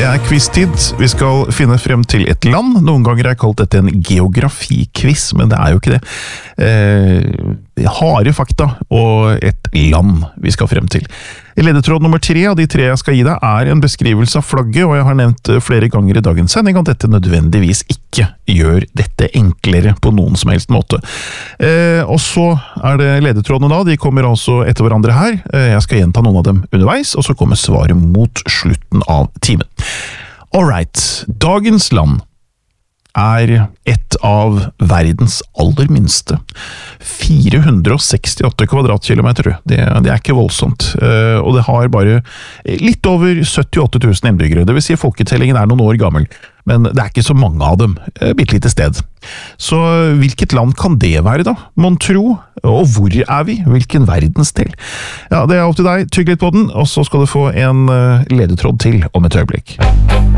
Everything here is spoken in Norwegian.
Det quiz-tid. Vi skal finne frem til et land. Noen ganger har jeg kalt dette en geografi-quiz, men det jo ikke det. Harde fakta og et land vi skal frem til. Ledetråd nummer 3 av de 3 jeg skal gi deg en beskrivelse av flagget, og jeg har nevnt flere ganger i dagens sending at dette nødvendigvis ikke gjør dette enklere på noen som helst måte. Og så det ledetrådene da, de kommer altså etter hverandre her. Jeg skal gjenta noen av dem underveis, og så kommer svaret mot slutten av timen. Alright, dagens land et av verdens aller minste. 468 kvadratkilometer. Det ikke voldsomt. Og det har bare litt over 78 000 innbyggere. Det vil si folketellingen noen år gammel. Men det ikke så mange av dem. Bittelite sted. Så hvilket land kan det være da? Mon tro? Og hvor vi? Hvilken verdensdel? Ja, det opp til deg. Tygg litt på den, og så skal du få en ledetråd til om et øyeblikk.